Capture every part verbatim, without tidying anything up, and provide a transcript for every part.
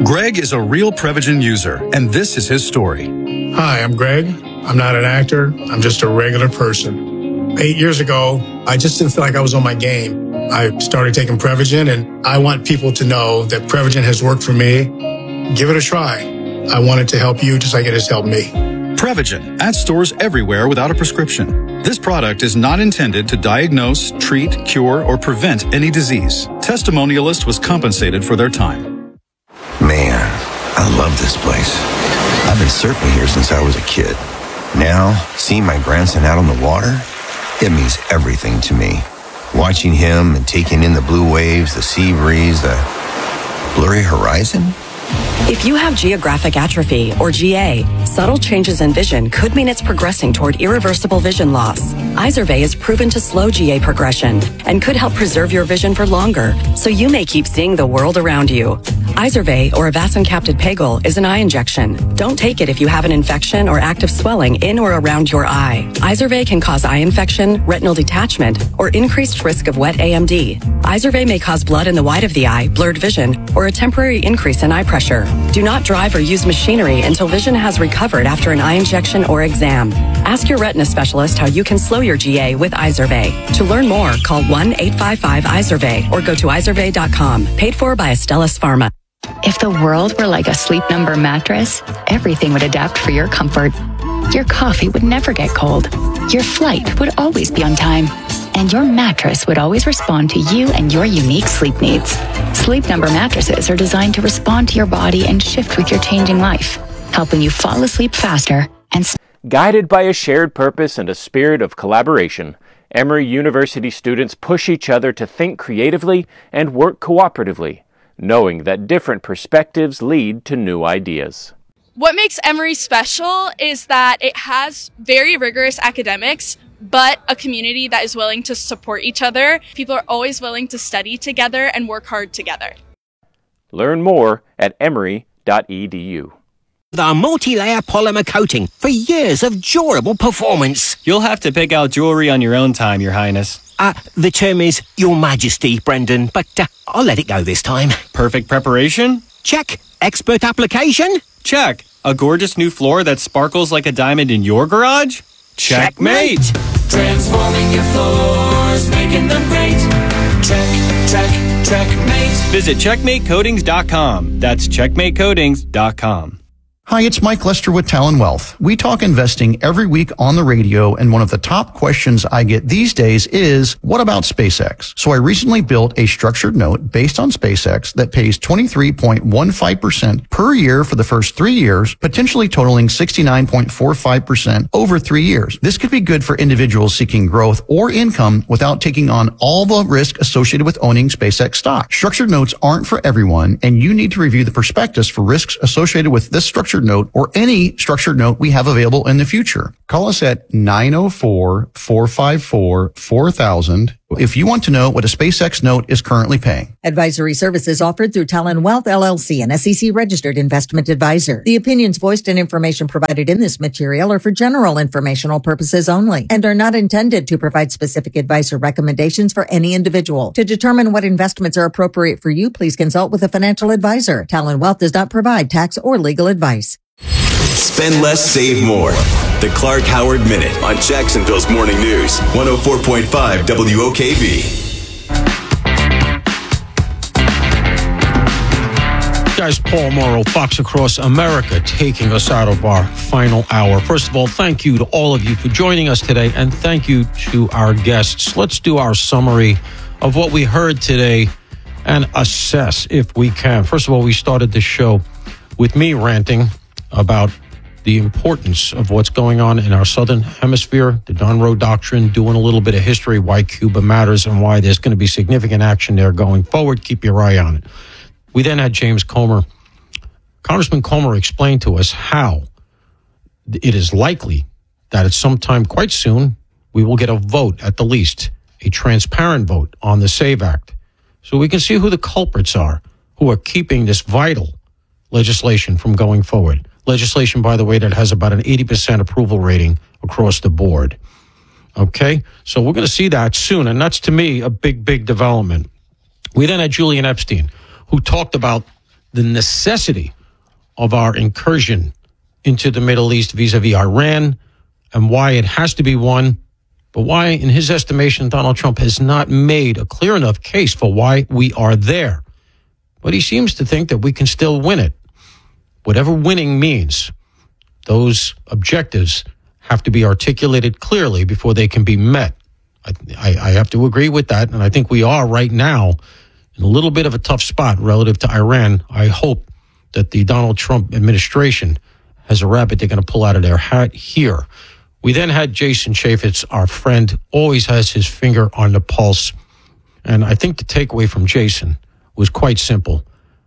Greg is a real Prevagen user, and this is his story. Hi, I'm Greg. I'm not an actor. I'm just a regular person. Eight years ago, I just didn't feel like I was on my game. I started taking Prevagen, and I want people to know that Prevagen has worked for me. Give it a try. I want it to help you just like it has helped me. Prevagen at stores everywhere without a prescription. This product is not intended to diagnose, treat, cure, or prevent any disease. Testimonialist was compensated for their time. Man, I love this place. I've been surfing here since I was a kid. Now, seeing my grandson out on the water, it means everything to me. Watching him and taking in the blue waves, the sea breeze, the blurry horizon. If you have geographic atrophy, or G A, subtle changes in vision could mean it's progressing toward irreversible vision loss. Izervay is proven to slow G A progression and could help preserve your vision for longer, so you may keep seeing the world around you. Izervay, or avacincaptad pegol, is an eye injection. Don't take it if you have an infection or active swelling in or around your eye. Izervay can cause eye infection, retinal detachment, or increased risk of wet A M D. Izervay may cause blood in the white of the eye, blurred vision, or a temporary increase in eye pressure. Do not drive or use machinery until vision has recovered after an eye injection or exam. Ask your retina specialist how you can slow your G A with Izervay. To learn more, call one eight five five Izervay or go to izervay dot com. Paid for by Astellas Pharma. If the world were like a Sleep Number mattress, everything would adapt for your comfort. Your coffee would never get cold. Your flight would always be on time. And your mattress would always respond to you and your unique sleep needs. Sleep Number mattresses are designed to respond to your body and shift with your changing life, helping you fall asleep faster and... Sp- Guided by a shared purpose and a spirit of collaboration, Emory University students push each other to think creatively and work cooperatively, knowing that different perspectives lead to new ideas. What makes Emory special is that it has very rigorous academics, but a community that is willing to support each other. People are always willing to study together and work hard together. Learn more at emory dot e d u. The multi-layer polymer coating for years of durable performance. You'll have to pick out jewelry on your own time, Your Highness. Uh, the term is Your Majesty, Brendan, but uh, I'll let it go this time. Perfect preparation? Check. Expert application? Check. A gorgeous new floor that sparkles like a diamond in your garage? Checkmate! Transforming your floors, making them great. Check, check, checkmate. Visit checkmate coatings dot com. That's checkmate coatings dot com. Hi, it's Mike Lester with Talon Wealth. We talk investing every week on the radio, and one of the top questions I get these days is, what about SpaceX? So I recently built a structured note based on SpaceX that pays twenty-three point one five percent per year for the first three years, potentially totaling sixty-nine point four five percent over three years. This could be good for individuals seeking growth or income without taking on all the risk associated with owning SpaceX stock. Structured notes aren't for everyone, and you need to review the prospectus for risks associated with this structured note or any structured note we have available in the future. Call us at nine oh four, four five four, four thousand if you want to know what a SpaceX note is currently paying. Advisory services offered through Talon Wealth, L L C, an S E C-registered investment advisor. The opinions voiced and information provided in this material are for general informational purposes only and are not intended to provide specific advice or recommendations for any individual. To determine what investments are appropriate for you, please consult with a financial advisor. Talon Wealth does not provide tax or legal advice. Spend less, save more. The Clark Howard Minute on Jacksonville's Morning News, one oh four point five W O K V. Guys, Paul Morrow, Fox Across America, taking us out of our final hour. First of all, thank you to all of you for joining us today, and thank you to our guests. Let's do our summary of what we heard today and assess if we can. First of all, we started the show with me ranting about the importance of what's going on in our southern hemisphere, the Monroe Doctrine, doing a little bit of history, why Cuba matters and why there's going to be significant action there going forward. Keep your eye on it. We then had James Comer. Congressman Comer explained to us how it is likely that at some time quite soon we will get a vote, at the least, a transparent vote on the SAVE Act, so we can see who the culprits are who are keeping this vital legislation from going forward. Legislation, by the way, that has about an eighty percent approval rating across the board. Okay? So we're going to see that soon, and that's, to me, a big, big development. We then had Julian Epstein, who talked about the necessity of our incursion into the Middle East vis-a-vis Iran and why it has to be won, but why, in his estimation, Donald Trump has not made a clear enough case for why we are there. But he seems to think that we can still win it. Whatever winning means, those objectives have to be articulated clearly before they can be met. I, I, I have to agree with that, and I think we are right now in a little bit of a tough spot relative to Iran. I hope that the Donald Trump administration has a rabbit they're going to pull out of their hat here. We then had Jason Chaffetz, our friend, always has his finger on the pulse. And I think the takeaway from Jason was quite simple.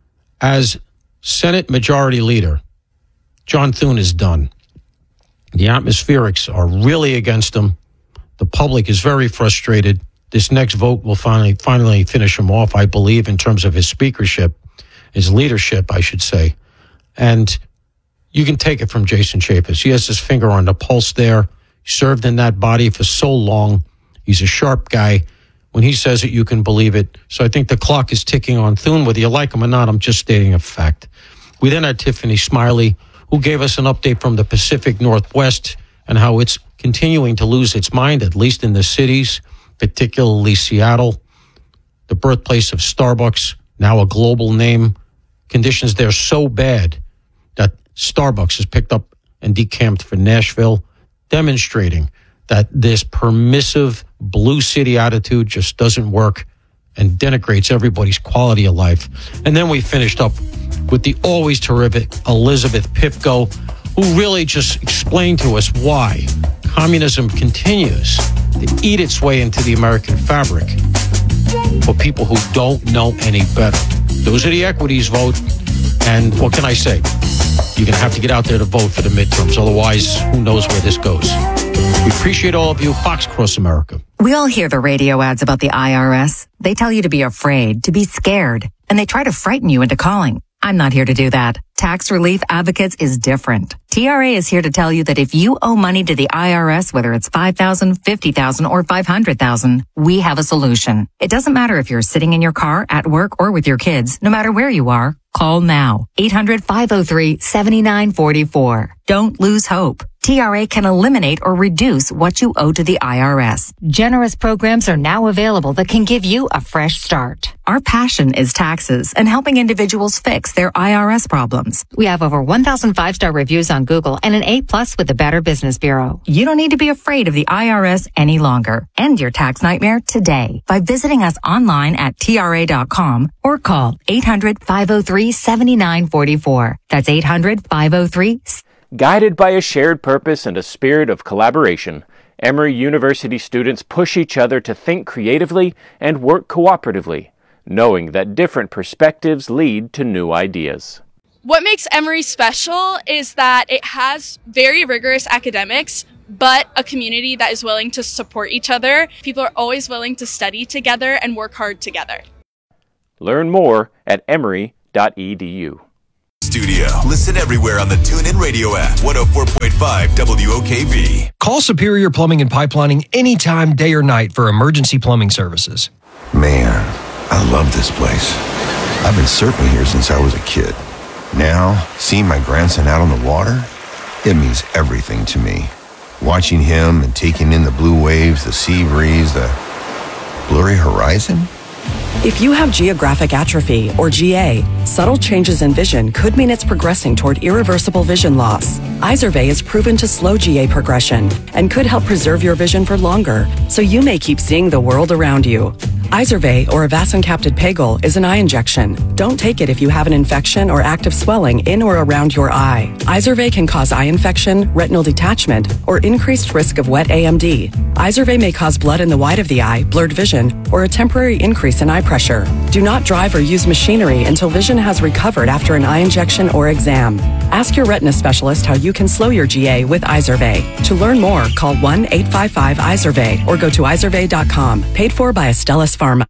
As Senate Majority Leader, John Thune is done. The atmospherics are really against him. The public is very frustrated. This next vote will finally finally finish him off, I believe, in terms of his speakership, his leadership, I should say. And you can take it from Jason Chaffetz. He has his finger on the pulse there. He served in that body for so long. He's a sharp guy. When he says it, you can believe it. So I think the clock is ticking on Thune. Whether you like him or not, I'm just stating a fact. We then had Tiffany Smiley, who gave us an update from the Pacific Northwest and how it's continuing to lose its mind, at least in the cities, particularly Seattle, the birthplace of Starbucks, now a global name. Conditions there so bad that Starbucks has picked up and decamped for Nashville, demonstrating that this permissive blue city attitude just doesn't work and denigrates everybody's quality of life. And then we finished up with the always terrific Elizabeth Pipko, who really just explained to us why communism continues to eat its way into the American fabric for people who don't know any better. Those are the equities vote. And what can I say? You're going to have to get out there to vote for the midterms. Otherwise, who knows where this goes. We appreciate all of you. Fox Cross America. We all hear the radio ads about the I R S. They tell you to be afraid, to be scared, and they try to frighten you into calling. I'm not here to do that. Tax Relief Advocates is different. T R A is here to tell you that if you owe money to the I R S, whether it's five thousand dollars, fifty thousand dollars, or five hundred thousand dollars, we have a solution. It doesn't matter if you're sitting in your car, at work, or with your kids. No matter where you are, call now. eight hundred, five oh three, seven nine four four. Don't lose hope. T R A can eliminate or reduce what you owe to the I R S. Generous programs are now available that can give you a fresh start. Our passion is taxes and helping individuals fix their I R S problems. We have over one thousand five-star reviews on Google and an A plus with the Better Business Bureau. You don't need to be afraid of the I R S any longer. End your tax nightmare today by visiting us online at T R A dot com or call eight hundred, five oh three, seven nine four four. That's eight hundred, five oh three, seven nine four four. Guided by a shared purpose and a spirit of collaboration, Emory University students push each other to think creatively and work cooperatively, knowing that different perspectives lead to new ideas. What makes Emory special is that it has very rigorous academics, but a community that is willing to support each other. People are always willing to study together and work hard together. Learn more at emory dot e d u. Studio. Listen everywhere on the TuneIn Radio app. one oh four point five W O K V. Call Superior Plumbing and Pipelining anytime, day or night, for emergency plumbing services. Man, I love this place. I've been surfing here since I was a kid. Now, seeing my grandson out on the water, it means everything to me. Watching him and taking in the blue waves, the sea breeze, the blurry horizon. If you have geographic atrophy, or G A, subtle changes in vision could mean it's progressing toward irreversible vision loss. Izervay is proven to slow G A progression and could help preserve your vision for longer, so you may keep seeing the world around you. Izervay, or avacincaptad pegol, is an eye injection. Don't take it if you have an infection or active swelling in or around your eye. Izervay can cause eye infection, retinal detachment, or increased risk of wet A M D. Izervay may cause blood in the white of the eye, blurred vision, or a temporary increase in eye pressure. Do not drive or use machinery until vision has recovered after an eye injection or exam. Ask your retina specialist how you can slow your G A with Izervay. To learn more, call one eight five five Izervay or go to izervay dot com. Paid for by Astellas Pharma.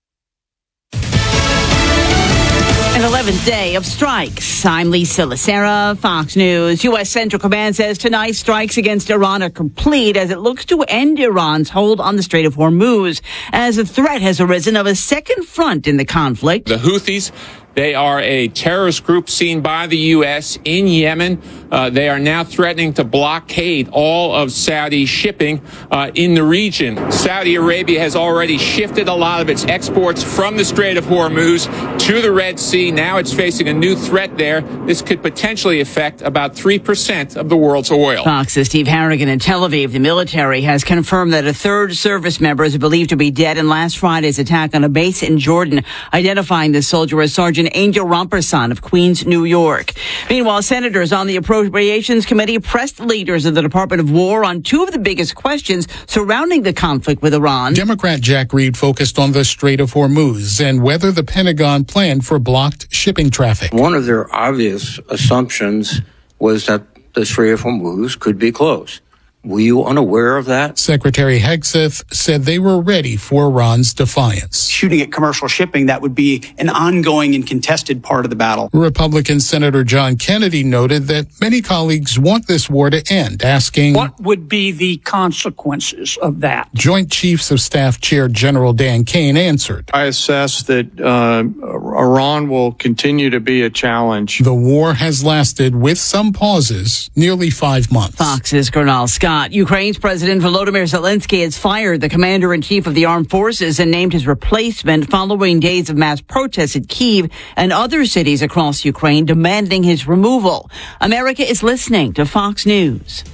An eleventh day of strikes. I'm Lisa Lacera, Fox News. U S. Central Command says tonight's strikes against Iran are complete as it looks to end Iran's hold on the Strait of Hormuz, as a threat has arisen of a second front in the conflict. The Houthis They are a terrorist group seen by the U S in Yemen. Uh, they are now threatening to blockade all of Saudi shipping uh, in the region. Saudi Arabia has already shifted a lot of its exports from the Strait of Hormuz to the Red Sea. Now it's facing a new threat there. This could potentially affect about three percent of the world's oil. Fox's Steve Harrigan in Tel Aviv. The military has confirmed that a third service member is believed to be dead in last Friday's attack on a base in Jordan, identifying the soldier as Sergeant Angel Romperson of Queens, New York. Meanwhile, senators on the Appropriations Committee pressed leaders of the Department of War on two of the biggest questions surrounding the conflict with Iran. Democrat Jack Reed focused on the Strait of Hormuz and whether the Pentagon planned for blocked shipping traffic. One of their obvious assumptions was that the Strait of Hormuz could be closed. Were you unaware of that? Secretary Hegseth said they were ready for Iran's defiance. Shooting at commercial shipping, that would be an ongoing and contested part of the battle. Republican Senator John Kennedy noted that many colleagues want this war to end, asking, what would be the consequences of that? Joint Chiefs of Staff Chair General Dan Kane answered, I assess that uh, Iran will continue to be a challenge. The war has lasted, with some pauses, nearly five months. Fox's Gernal Scott. Ukraine's President Volodymyr Zelensky has fired the commander-in-chief of the armed forces and named his replacement following days of mass protests at Kyiv and other cities across Ukraine demanding his removal. America is listening to Fox News.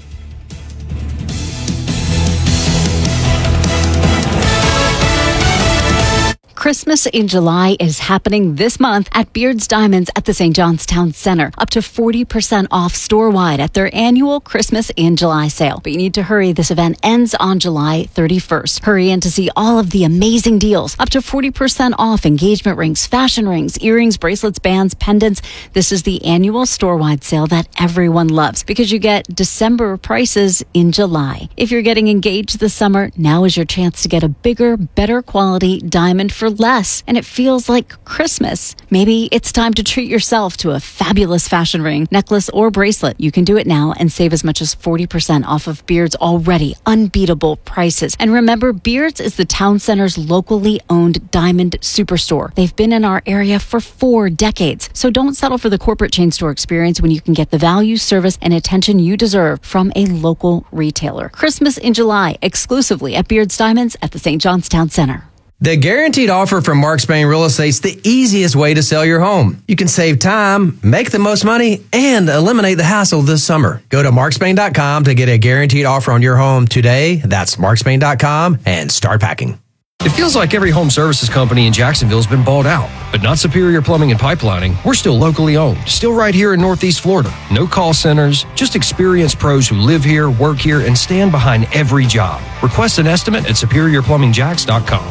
Christmas in July is happening this month at Beard's Diamonds at the Saint John's Town Center. Up to forty percent off store-wide at their annual Christmas in July sale. But you need to hurry. This event ends on July thirty-first. Hurry in to see all of the amazing deals. Up to forty percent off engagement rings, fashion rings, earrings, bracelets, bands, pendants. This is the annual store-wide sale that everyone loves because you get December prices in July. If you're getting engaged this summer, now is your chance to get a bigger, better quality diamond for less, and it feels like Christmas. Maybe it's time to treat yourself to a fabulous fashion ring, necklace, or bracelet. You can do it now and save as much as forty percent off of Beard's already unbeatable prices. And remember, Beard's is the town center's locally owned diamond superstore. They've been in our area for four decades. So don't settle for the corporate chain store experience when you can get the value, service, and attention you deserve from a local retailer. Christmas in July, exclusively at Beard's Diamonds at the Saint John's Town Center. The Guaranteed Offer from Mark Spain Real Estate's the easiest way to sell your home. You can save time, make the most money, and eliminate the hassle this summer. Go to mark spain dot com to get a guaranteed offer on your home today. That's mark spain dot com and start packing. It feels like every home services company in Jacksonville has been bought out, but not Superior Plumbing and Pipelining. We're still locally owned, still right here in Northeast Florida. No call centers, just experienced pros who live here, work here, and stand behind every job. Request an estimate at superior plumbing jacks dot com.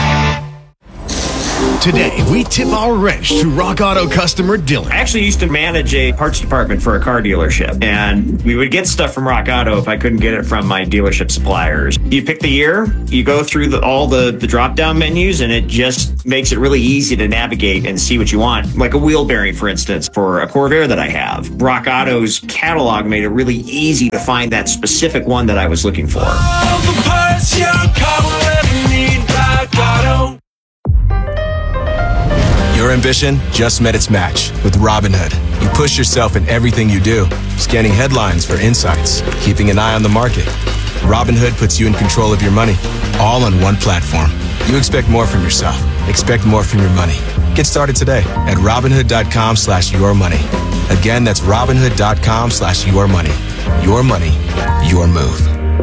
Today, we tip our wrench to Rock Auto customer Dylan. I actually used to manage a parts department for a car dealership, and we would get stuff from Rock Auto if I couldn't get it from my dealership suppliers. You pick the year, you go through the, all the, the drop-down menus, and it just makes it really easy to navigate and see what you want. Like a wheel bearing, for instance, for a Corvair that I have. Rock Auto's catalog made it really easy to find that specific one that I was looking for. All the parts your car will ever need, Rock Auto. Your ambition just met its match with Robinhood. You push yourself in everything you do, scanning headlines for insights, keeping an eye on the market. Robinhood puts you in control of your money, all on one platform. You expect more from yourself. Expect more from your money. Get started today at Robinhood.com slash your money. Again, that's Robinhood.com slash your money. Your money, your move.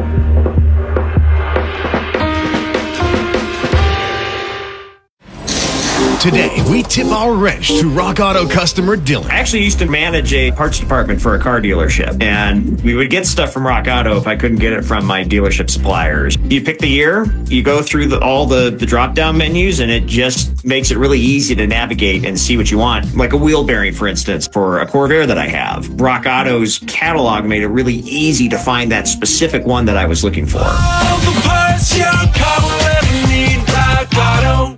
Today, we tip our wrench to Rock Auto customer Dylan. I actually used to manage a parts department for a car dealership, and we would get stuff from Rock Auto if I couldn't get it from my dealership suppliers. You pick the year, you go through the, all the, the drop-down menus, and it just makes it really easy to navigate and see what you want. Like a wheel bearing, for instance, for a Corvair that I have. Rock Auto's catalog made it really easy to find that specific one that I was looking for. All the parts your car will ever need, Rock Auto.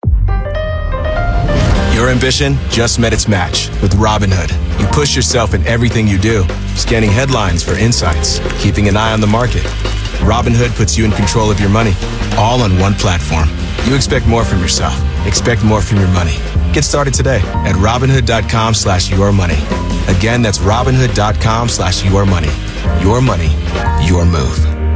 Your ambition just met its match with Robinhood. You push yourself in everything you do, scanning headlines for insights, keeping an eye on the market. Robinhood puts you in control of your money, all on one platform. You expect more from yourself. Expect more from your money. Get started today at Robinhood.com slash your money. Again, that's Robinhood.com slash your money. Your money, your move.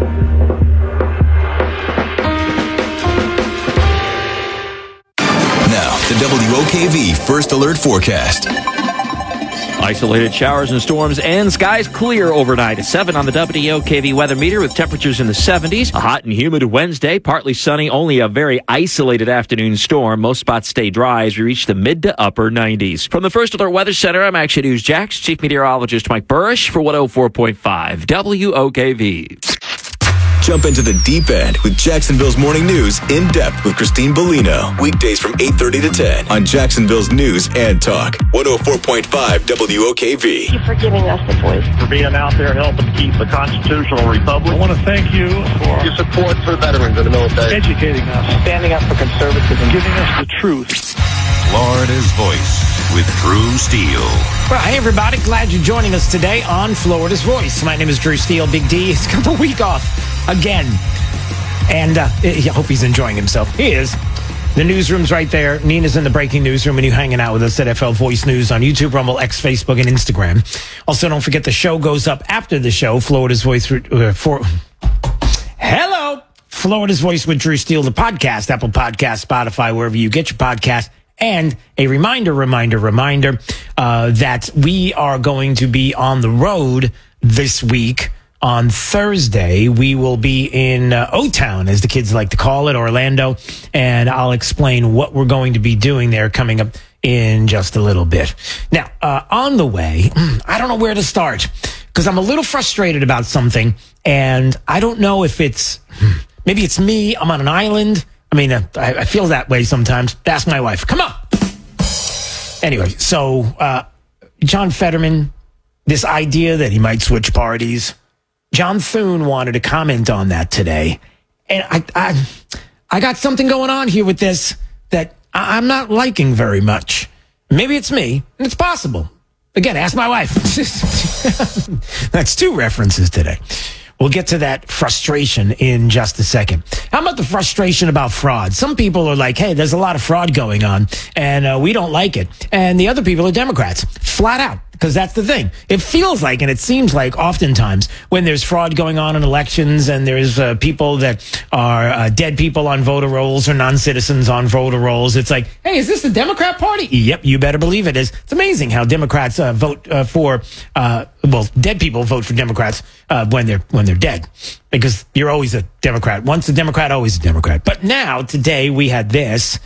Now, the W O K V First Alert Forecast. Isolated showers and storms and skies clear overnight. seven on the W O K V weather meter with temperatures in the seventies. A hot and humid Wednesday, partly sunny, only a very isolated afternoon storm. Most spots stay dry as we reach the mid to upper nineties. From the First Alert Weather Center, I'm Action News Jax, Chief Meteorologist Mike Burrish for one oh four point five W O K V. Jump into the deep end with Jacksonville's Morning News in depth with Christine Bellino. Weekdays from eight thirty to ten on Jacksonville's News and Talk. one oh four point five W O K V. Thank you for giving us the voice. For being out there helping keep the constitutional republic. I want to thank you for your support for veterans in the military. Educating us. Standing up for conservatism. Giving us the truth. Florida's Voice with Drew Steele. Well, hey, everybody. Glad you're joining us today on Florida's Voice. My name is Drew Steele, Big D. He's got the week off again. And uh, I hope he's enjoying himself. He is. The newsroom's right there. Nina's in the breaking newsroom, and you hanging out with us at F L Voice News on YouTube, Rumble, X, Facebook, and Instagram. Also, don't forget the show goes up after the show. Florida's Voice uh, for... Hello! Florida's Voice with Drew Steele, the podcast, Apple Podcast, Spotify, wherever you get your podcast. And a reminder, reminder, reminder uh, that we are going to be on the road this week. On Thursday, we will be in uh, O-Town, as the kids like to call it, Orlando, and I'll explain what we're going to be doing there coming up in just a little bit. Now, uh, on the way, I don't know where to start because I'm a little frustrated about something, and I don't know if it's, maybe it's me, I'm on an island. I mean, uh, I, I feel that way sometimes. Ask my wife. Come on. Anyway, so uh, John Fetterman, this idea that he might switch parties, John Thune wanted to comment on that today. And I, I, I got something going on here with this that I, I'm not liking very much. Maybe it's me, and it's possible. Again, ask my wife. That's two references today. We'll get to that frustration in just a second. How about the frustration about fraud? Some people are like, hey, there's a lot of fraud going on, and uh, we don't like it. And the other people are Democrats, flat out, because that's the thing. It feels like, and it seems like oftentimes when there's fraud going on in elections and there's uh, people that are uh, dead people on voter rolls or non-citizens on voter rolls, it's like, hey, is this the Democrat Party? Yep, you better believe it is. It's amazing how Democrats uh, vote uh, for, uh, well, dead people vote for Democrats uh, when they're when they're dead, because you're always a Democrat. Once a Democrat, always a Democrat. But now, today, we had this,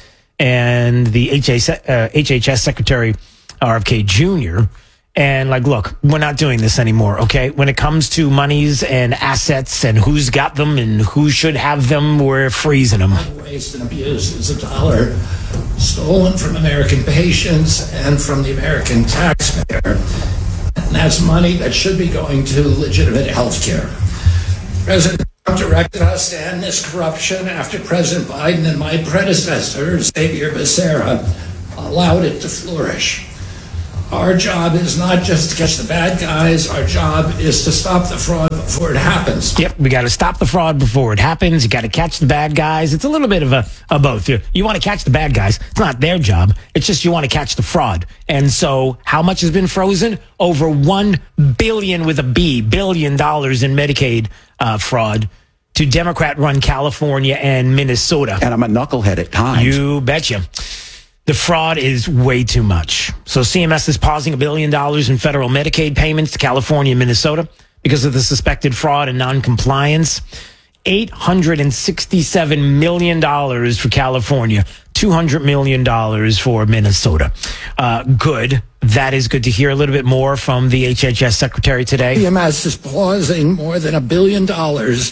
and the H H S, uh, H H S Secretary R F K Junior, and like, look, we're not doing this anymore, okay? When it comes to monies and assets and who's got them and who should have them, we're freezing them. Waste and abuse is a dollar stolen from American patients and from the American taxpayer. And that's money that should be going to legitimate health care. President Trump directed us to end this corruption after President Biden and my predecessor, Xavier Becerra, allowed it to flourish. Our job is not just to catch the bad guys. Our job is to stop the fraud before it happens. Yep, we got to stop the fraud before it happens. You got to catch the bad guys. It's a little bit of a, a both. You, you want to catch the bad guys. It's not their job. It's just you want to catch the fraud. And so how much has been frozen? Over one billion with a B, billion dollars in Medicaid uh, fraud to Democrat-run California and Minnesota. And I'm a knucklehead at times. You betcha. The fraud is way too much. So C M S is pausing a billion dollars in federal Medicaid payments to California and Minnesota because of the suspected fraud and noncompliance. eight hundred sixty-seven million dollars for California, two hundred million dollars for Minnesota. Uh, good. That is good to hear a little bit more from the H H S secretary today. C M S is pausing more than a billion dollars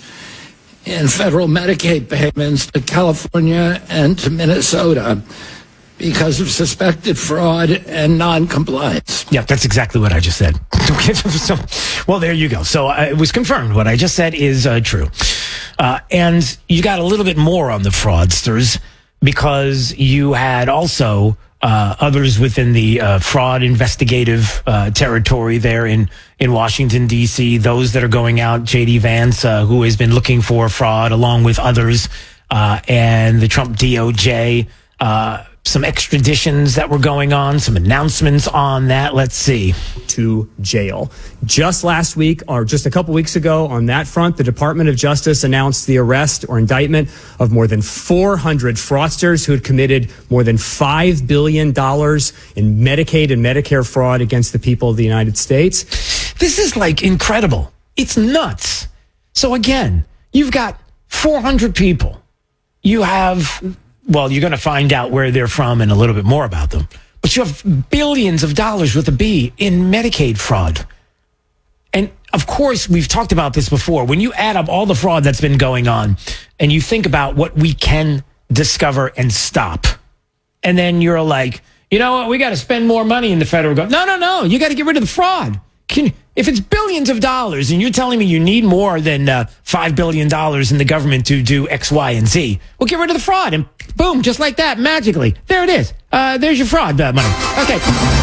in federal Medicaid payments to California and to Minnesota because of suspected fraud and non-compliance. Yeah, that's exactly what I just said. so, well, there you go. So uh, it was confirmed. What I just said is uh, true. Uh, and you got a little bit more on the fraudsters because you had also uh, others within the uh, fraud investigative uh, territory there in, in Washington, D C, those that are going out, J D Vance, uh, who has been looking for fraud along with others, uh, and the Trump D O J, uh, some extraditions that were going on, some announcements on that. Let's see. To jail. Just last week, or just a couple weeks ago, on that front, the Department of Justice announced the arrest or indictment of more than four hundred fraudsters who had committed more than five billion dollars in Medicaid and Medicare fraud against the people of the United States. This is like incredible. It's nuts. So again, you've got four hundred people. You have, well, you're going to find out where they're from and a little bit more about them. But you have billions of dollars with a B in Medicaid fraud. And of course, we've talked about this before. When you add up all the fraud that's been going on and you think about what we can discover and stop, and then you're like, you know what, we got to spend more money in the federal government. No, no, no. You got to get rid of the fraud. Can, if it's billions of dollars and you're telling me you need more than uh, five billion dollars in the government to do X, Y, and Z, well, get rid of the fraud. And boom, just like that, magically, there it is. Uh, there's your fraud uh, money. Okay.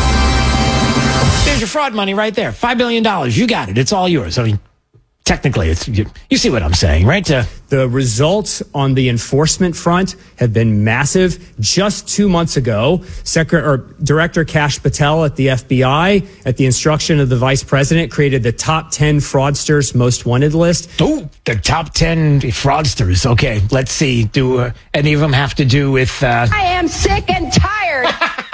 There's your fraud money right there. five billion dollars. You got it. It's all yours. I mean, technically, it's you, you see what I'm saying, right? Uh, the results on the enforcement front have been massive. Just two months ago, Secretary or Director Kash Patel at the F B I, at the instruction of the Vice President, created the top ten fraudsters most wanted list. Oh, the top ten fraudsters. Okay, let's see. Do uh, any of them have to do with... Uh... I am sick and tired.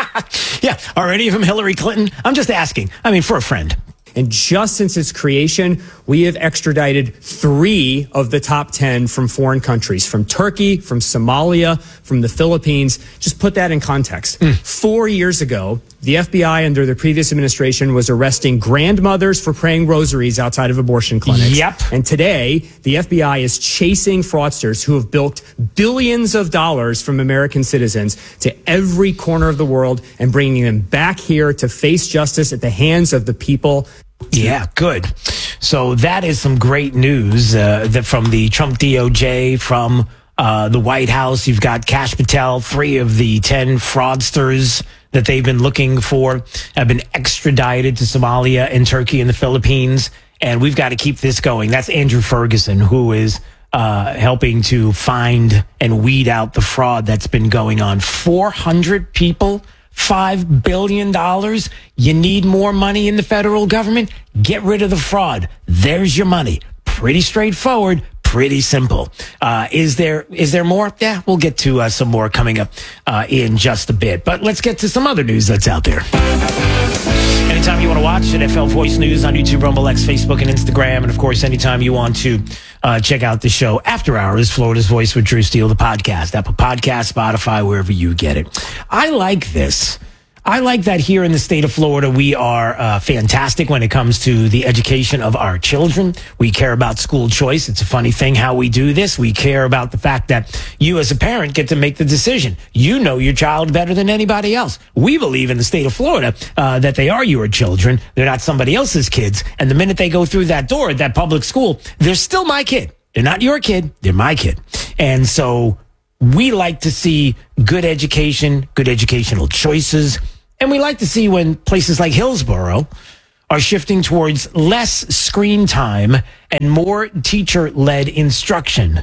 Yeah, are any of them Hillary Clinton? I'm just asking. I mean, for a friend. And just since its creation, we have extradited three of the top ten from foreign countries, from Turkey, from Somalia, from the Philippines. Just put that in context. Mm. Four years ago, the F B I under the previous administration was arresting grandmothers for praying rosaries outside of abortion clinics. Yep. And today, the F B I is chasing fraudsters who have bilked billions of dollars from American citizens to every corner of the world and bringing them back here to face justice at the hands of the people. Yeah, good. So that is some great news uh, that from the Trump D O J, from uh, the White House. You've got Kash Patel, three of the ten fraudsters that they've been looking for have been extradited to Somalia and Turkey and the Philippines. And we've got to keep this going. That's Andrew Ferguson, who is uh, helping to find and weed out the fraud that's been going on. four hundred people. five billion dollars. You need more money in the federal government? Get rid of the fraud. There's your money. Pretty straightforward. Pretty simple. Uh, is there is there more? Yeah, we'll get to uh, some more coming up uh, in just a bit. But let's get to some other news that's out there. Anytime you want to watch N F L Voice News on YouTube, Rumble, X, Facebook, and Instagram. And, of course, anytime you want to uh, check out the show after hours, Florida's Voice with Drew Steele, the podcast, Apple Podcast, Spotify, wherever you get it. I like this. I like that here in the state of Florida, we are uh, fantastic when it comes to the education of our children. We care about school choice. It's a funny thing how we do this. We care about the fact that you as a parent get to make the decision. You know your child better than anybody else. We believe in the state of Florida uh, that they are your children. They're not somebody else's kids. And the minute they go through that door at that public school, they're still my kid. They're not your kid. They're my kid. And so we like to see good education, good educational choices. And we like to see when places like Hillsborough are shifting towards less screen time and more teacher-led instruction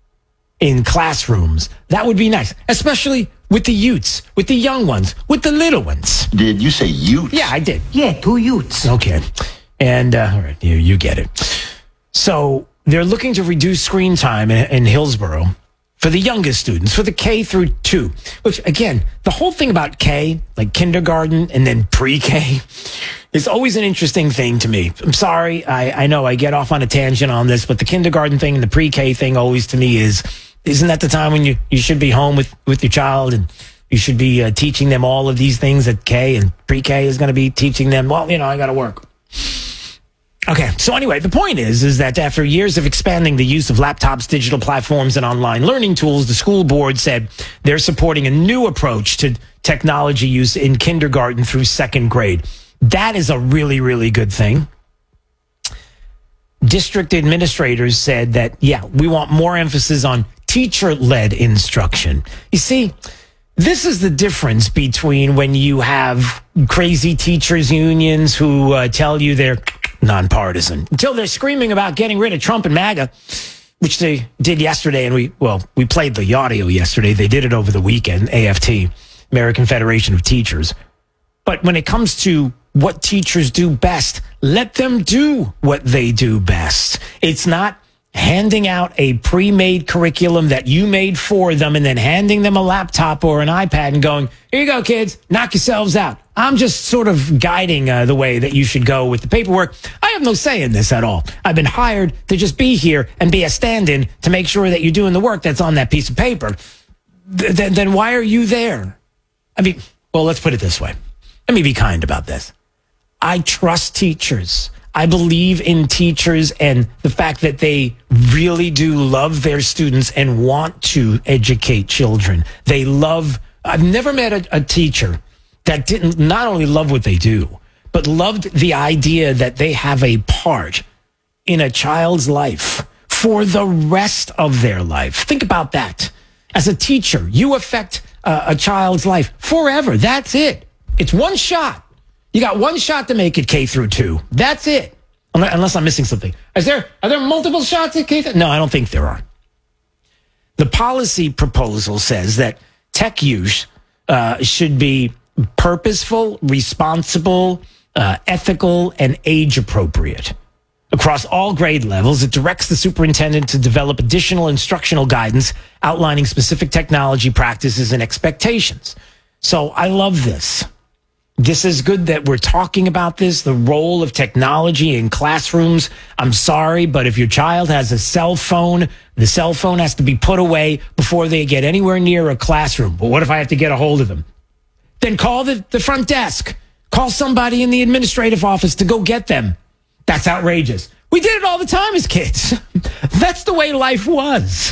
in classrooms. That would be nice, especially with the youths, with the young ones, with the little ones. Did you say youths? Yeah, I did. Yeah, two youths. Okay. And, uh, all right, you, you get it. So they're looking to reduce screen time in, in Hillsborough for the youngest students, for the K through two, which again, the whole thing about K, like kindergarten and then pre-K, is always an interesting thing to me. I'm sorry. I, I know I get off on a tangent on this, but the kindergarten thing and the pre-K thing always to me is, isn't that the time when you, you should be home with, with your child and you should be uh, teaching them all of these things at K, and pre-K is going to be teaching them, well, you know, I got to work. Okay, so anyway, the point is, is that after years of expanding the use of laptops, digital platforms, and online learning tools, the school board said they're supporting a new approach to technology use in kindergarten through second grade. That is a really, really good thing. District administrators said that, yeah, we want more emphasis on teacher-led instruction. You see, this is the difference between when you have crazy teachers' unions who uh, tell you they're nonpartisan until they're screaming about getting rid of Trump and MAGA, which they did yesterday. And we, well, we played the audio yesterday. They did it over the weekend, A F T. American Federation of Teachers. But when it comes to what teachers do best, let them do what they do best. It's not handing out a pre-made curriculum that you made for them and then handing them a laptop or an iPad and going, here you go, kids, knock yourselves out. I'm just sort of guiding uh, the way that you should go with the paperwork. I have no say in this at all. I've been hired to just be here and be a stand-in to make sure that you're doing the work that's on that piece of paper. Th- then, then why are you there? I mean, well, let's put it this way. Let me be kind about this. I trust teachers. I believe in teachers and the fact that they really do love their students and want to educate children. They love, I've never met a, a teacher that didn't not only love what they do, but loved the idea that they have a part in a child's life for the rest of their life. Think about that. As a teacher, you affect uh, a child's life forever. That's it. It's one shot. You got one shot to make it K through two. That's it. Unless I'm missing something. Is there, are there multiple shots at K through? No, I don't think there are. The policy proposal says that tech use uh, should be purposeful, responsible, uh, ethical, and age appropriate. Across all grade levels, it directs the superintendent to develop additional instructional guidance outlining specific technology practices and expectations. So I love this. This is good that we're talking about this, the role of technology in classrooms. I'm sorry, but if your child has a cell phone, the cell phone has to be put away before they get anywhere near a classroom. But what if I have to get a hold of them? Then call the, the front desk. Call somebody in the administrative office to go get them. That's outrageous. We did it all the time as kids. That's the way life was.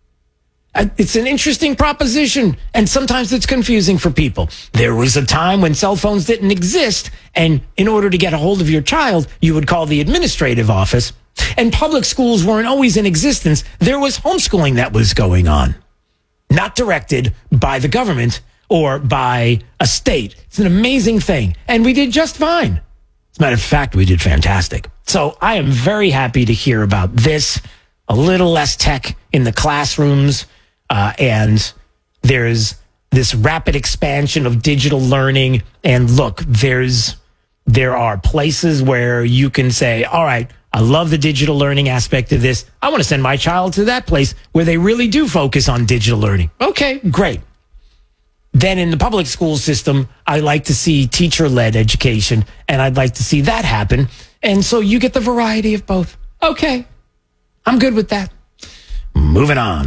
It's an interesting proposition, and sometimes it's confusing for people. There was a time when cell phones didn't exist, and in order to get a hold of your child, you would call the administrative office. And public schools weren't always in existence. There was homeschooling that was going on, not directed by the government or by a state. It's an amazing thing, and we did just fine. As a matter of fact, we did fantastic. So I am very happy to hear about this. A little less tech in the classrooms. Uh, and there's this rapid expansion of digital learning. And look, there's there are places where you can say, all right, I love the digital learning aspect of this. I want to send my child to that place where they really do focus on digital learning. Okay, great. Then in the public school system, I like to see teacher-led education, and I'd like to see that happen. And so you get the variety of both. Okay, I'm good with that. Moving on.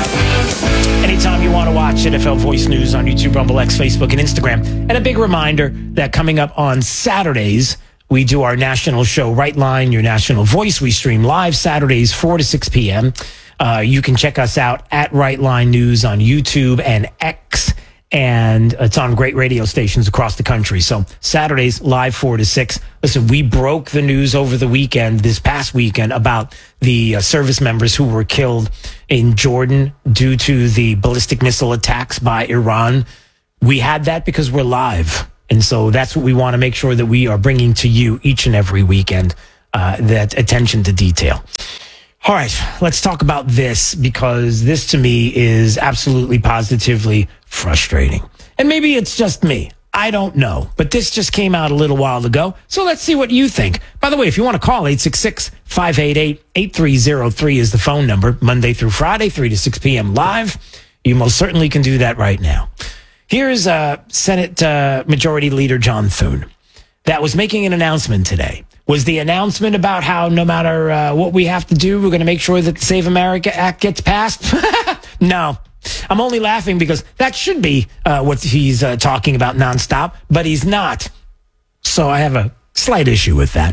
Anytime you want to watch N F L Voice News on YouTube, Rumble X, Facebook, and Instagram. And a big reminder that coming up on Saturdays, we do our national show, Right Line, Your National Voice. We stream live Saturdays, four to six p.m. Uh, you can check us out at Right Line News on YouTube and X. And it's on great radio stations across the country. So Saturdays, live four to six. Listen, we broke the news over the weekend, this past weekend, about the uh, service members who were killed in Jordan due to the ballistic missile attacks by Iran. We had that because we're live. And so that's what we want to make sure that we are bringing to you each and every weekend, uh, that attention to detail. All right, let's talk about this, because this to me is absolutely positively frustrating. And maybe it's just me. I don't know. But this just came out a little while ago. So let's see what you think. By the way, if you want to call, eight six six, five eight eight, eight three zero three is the phone number. Monday through Friday, three to six p.m. live. You most certainly can do that right now. Here's uh, Senate uh, Majority Leader John Thune that was making an announcement today. Was the announcement about how no matter uh, what we have to do, we're going to make sure that the Save America Act gets passed? No. I'm only laughing because that should be uh, what he's uh, talking about nonstop, but he's not. So I have a slight issue with that.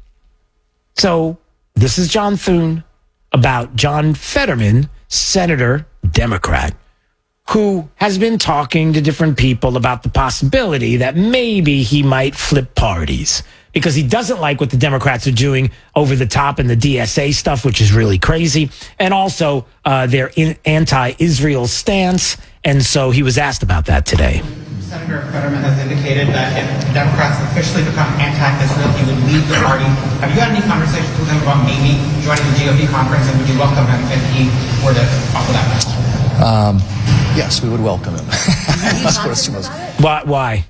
So this is John Thune about John Fetterman, Senator, Democrat, who has been talking to different people about the possibility that maybe he might flip parties, because he doesn't like what the Democrats are doing over the top in the D S A stuff, which is really crazy, and also uh, their in- anti-Israel stance. And so he was asked about that today. Senator Fetterman has indicated that if Democrats officially become anti-Israel, he would leave the party. Have you had any conversations with him about maybe joining the G O P conference, and would you welcome him if he were to offer that message? Um, Yes, we would welcome him. That's what it's most- Why? Why?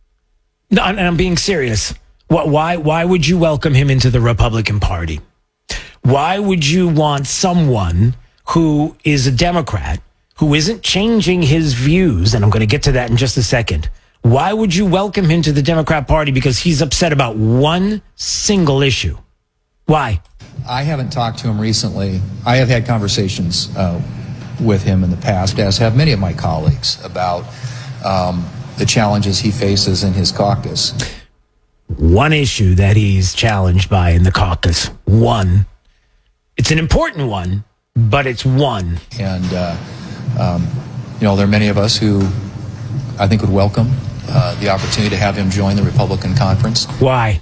No, and I'm being serious. What? Why? Why would you welcome him into the Republican Party? Why would you want someone who is a Democrat, who isn't changing his views, and I'm going to get to that in just a second. Why would you welcome him to the Democrat Party? Because he's upset about one single issue. Why? I haven't talked to him recently. I have had conversations uh, with him in the past, as have many of my colleagues, about um, the challenges he faces in his caucus. One issue that he's challenged by in the caucus. One. It's an important one, but it's one. And, uh, um, you know, there are many of us who I think would welcome uh, the opportunity to have him join the Republican conference. Why?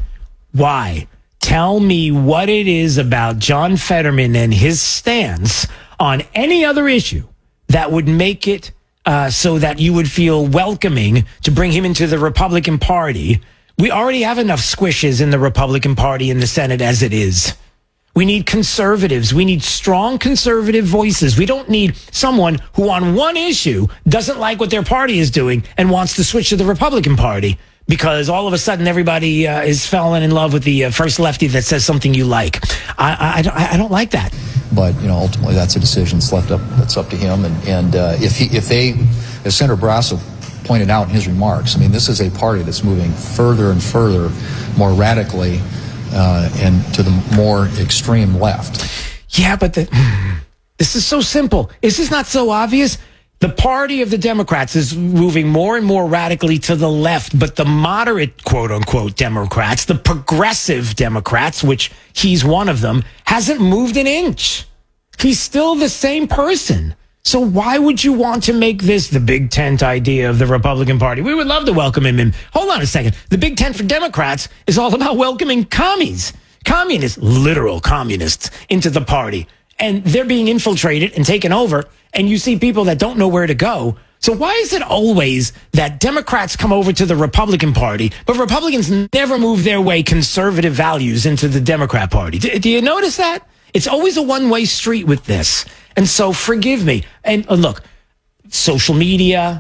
Why? Tell me what it is about John Fetterman and his stance on any other issue that would make it uh, so that you would feel welcoming to bring him into the Republican Party. We already have enough squishes in the Republican Party in the Senate as it is. We need conservatives. We need strong conservative voices. We don't need someone who on one issue doesn't like what their party is doing and wants to switch to the Republican Party because all of a sudden everybody uh, is falling in love with the uh, first lefty that says something you like. I, I, I, don't, I don't like that. But, you know, ultimately that's a decision that's left up, that's up to him. And, and uh, if he, if they, as Senator Barrasso pointed out in his remarks, I mean, this is a party that's moving further and further, more radically, Uh, and to the more extreme left. Yeah, but the, this is so simple. Is this not so obvious? The party of the Democrats is moving more and more radically to the left, but the moderate, quote unquote, Democrats, the progressive Democrats, which he's one of them, hasn't moved an inch. He's still the same person. So why would you want to make this the Big Tent idea of the Republican Party? We would love to welcome him in. Hold on a second. The Big Tent for Democrats is all about welcoming commies, communists, literal communists into the party. And they're being infiltrated and taken over. And you see people that don't know where to go. So why is it always that Democrats come over to the Republican Party, but Republicans never move their way conservative values into the Democrat Party? Do, do you notice that? It's always a one-way street with this. And so forgive me. And uh, look, social media,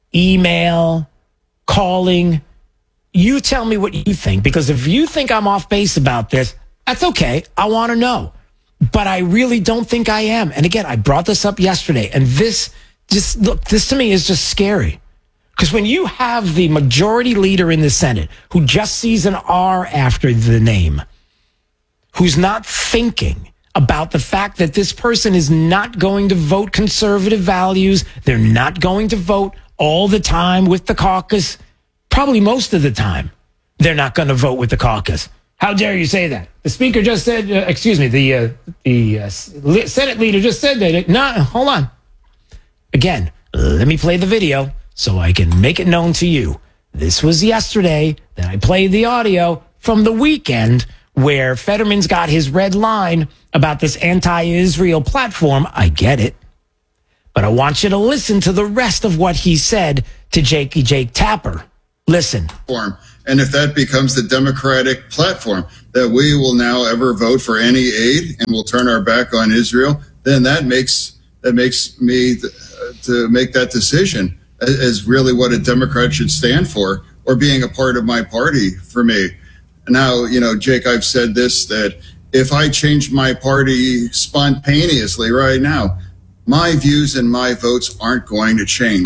email, calling, you tell me what you think. Because if you think I'm off base about this, that's okay. I want to know. But I really don't think I am. And again, I brought this up yesterday. And this just, look, this to me is just scary. Because when you have the majority leader in the Senate who just sees an R after the name, who's not thinking about the fact that this person is not going to vote conservative values. They're not going to vote all the time with the caucus. Probably most of the time, they're not going to vote with the caucus. How dare you say that? The speaker just said, uh, excuse me, the uh, the uh, Senate leader just said that. No, hold on. Again, let me play the video so I can make it known to you. This was yesterday that I played the audio from the weekend where Fetterman's got his red line about this anti-Israel platform. I get it. But I want you to listen to the rest of what he said to Jakey Jake Tapper. Listen. And if that becomes the Democratic platform, that we will now ever vote for any aid and will turn our back on Israel, then that makes that makes me th- to make that decision as, as really what a Democrat should stand for, or being a part of my party for me. Now, you know, Jake, I've said this, that if I change my party spontaneously right now, my views and my votes aren't going to change.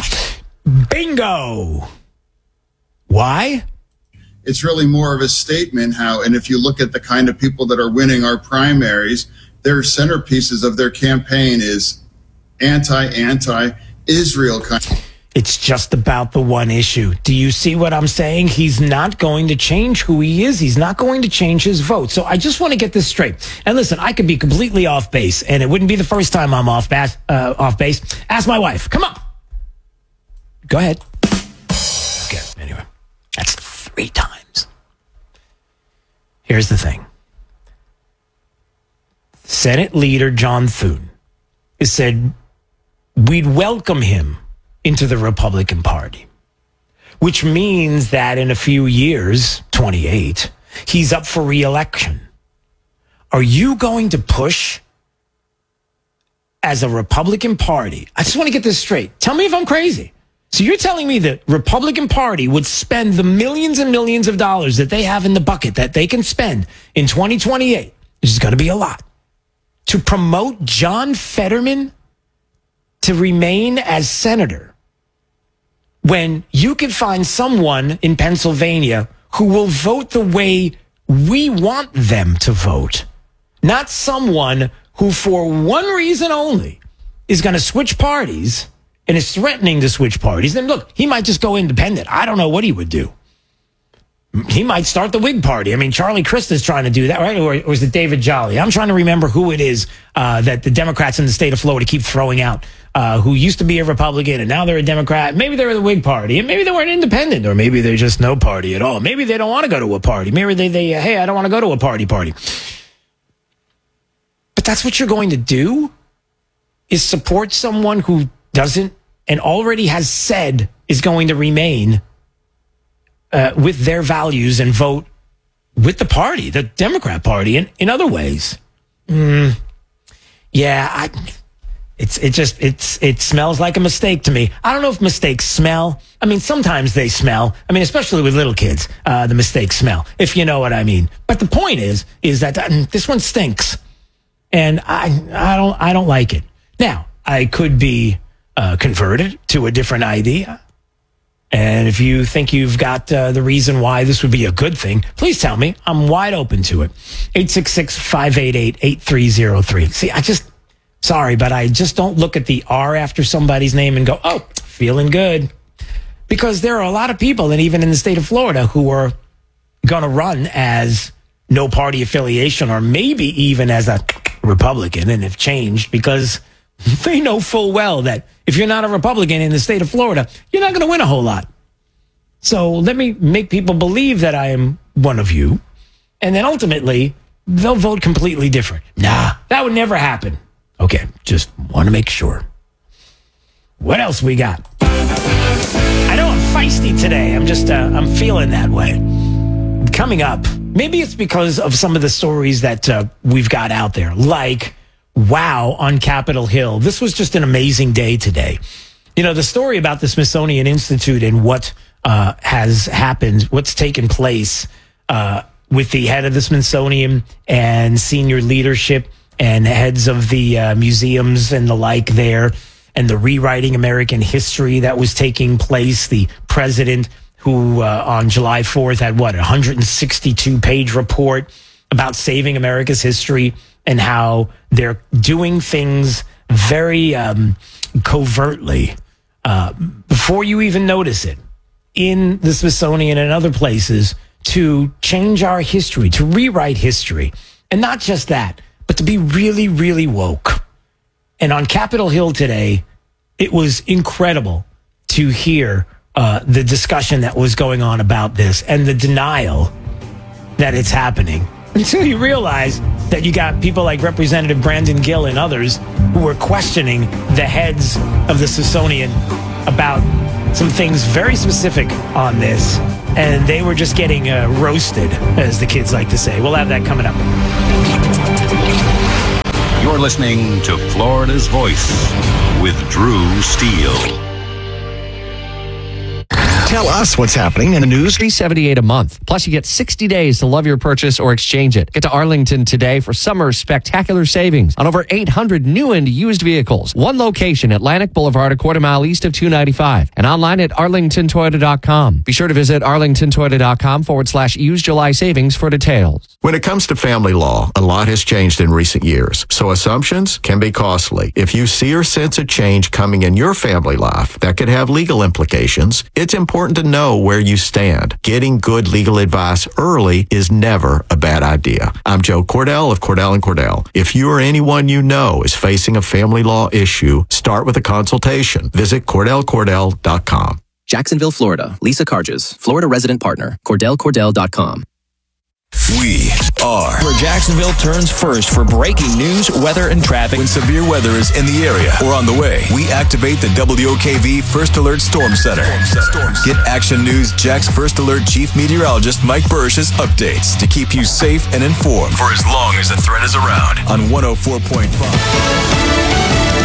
Bingo. Why? It's really more of a statement how, and if you look at the kind of people that are winning our primaries, their centerpieces of their campaign is anti, anti-Israel kind. It's just about the one issue. Do you see what I'm saying? He's not going to change who he is. He's not going to change his vote. So I just want to get this straight. And listen, I could be completely off base, and it wouldn't be the first time I'm off base. Uh, off base. Ask my wife. Come on. Go ahead. Okay. Anyway, that's three times. Here's the thing. Senate Leader John Thune has said we'd welcome him into the Republican Party, which means that in a few years, twenty-eight, he's up for re-election. Are you going to push as a Republican Party, I just want to get this straight. Tell me if I'm crazy. So you're telling me the Republican Party would spend the millions and millions of dollars that they have in the bucket that they can spend in twenty twenty-eight, which is going to be a lot, to promote John Fetterman to remain as senator when you can find someone in Pennsylvania who will vote the way we want them to vote, not someone who for one reason only is going to switch parties and is threatening to switch parties. Then look, he might just go independent. I don't know what he would do. He might start the Whig Party. I mean, Charlie Crist is trying to do that, right? Or, or is it David Jolly? I'm trying to remember who it is uh, that the Democrats in the state of Florida keep throwing out, uh, who used to be a Republican and now they're a Democrat. Maybe they're the Whig Party, and maybe they were an independent, or maybe they're just no party at all. Maybe they don't want to go to a party. Maybe they, they uh, hey, I don't want to go to a party party. But that's what you're going to do, is support someone who doesn't and already has said is going to remain uh, with their values and vote with the party, the Democrat Party, in, in other ways. Mm, yeah, I, it's it just it's it smells like a mistake to me. I don't know if mistakes smell. I mean, sometimes they smell. I mean, especially with little kids, uh, the mistakes smell, if you know what I mean. But the point is, is that uh, this one stinks, and I I don't I don't like it. Now, I could be uh, converted to a different idea. And if you think you've got uh, the reason why this would be a good thing, please tell me. I'm wide open to it. eight six six, five eight eight, eight three zero three. See, I just, sorry, but I just don't look at the R after somebody's name and go, oh, feeling good. Because there are a lot of people, and even in the state of Florida, who are going to run as no party affiliation, or maybe even as a Republican, and have changed because they know full well that if you're not a Republican in the state of Florida, you're not going to win a whole lot. So let me make people believe that I am one of you, and then ultimately they'll vote completely different. Nah, that would never happen. Okay, just want to make sure. What else we got? I know I'm feisty today. I'm just, uh, I'm feeling that way. Coming up, maybe it's because of some of the stories that uh, we've got out there, like wow on Capitol Hill. This was just an amazing day today. You know, the story about the Smithsonian Institute and what uh, has happened, what's taken place uh, with the head of the Smithsonian and senior leadership and heads of the uh, museums and the like there, and the rewriting American history that was taking place. The president who uh, on July fourth had, what, a one hundred sixty-two page report about saving America's history, and how they're doing things very um, covertly uh, before you even notice it in the Smithsonian and other places to change our history, to rewrite history. And not just that, but to be really, really woke. And on Capitol Hill today, it was incredible to hear uh, the discussion that was going on about this and the denial that it's happening, until you realize that you got people like Representative Brandon Gill and others who were questioning the heads of the Smithsonian about some things very specific on this, and they were just getting uh, roasted, as the kids like to say. We'll have that coming up. You're listening to Florida's Voice with Drew Steele. Tell us what's happening in the news. three seventy-eight a month. Plus, you get sixty days to love your purchase or exchange it. Get to Arlington today for summer's spectacular savings on over eight hundred new and used vehicles. One location, Atlantic Boulevard, a quarter mile east of two ninety-five. And online at arlington toyota dot com. Be sure to visit arlington toyota dot com forward slash use July savings for details. When it comes to family law, a lot has changed in recent years, so assumptions can be costly. If you see or sense a change coming in your family life that could have legal implications, it's important to know where you stand. Getting good legal advice early is never a bad idea. I'm Joe Cordell of Cordell and Cordell. If you or anyone you know is facing a family law issue, start with a consultation. Visit cordell cordell dot com. Jacksonville, Florida. Lisa Carges, Florida resident partner. cordell cordell dot com. We are where Jacksonville turns first for breaking news, weather, and traffic. When severe weather is in the area or on the way, we activate the W O K V First Alert Storm Center. Get Action News Jack's First Alert Chief Meteorologist Mike Bursch's updates to keep you safe and informed for as long as the threat is around on one oh four point five.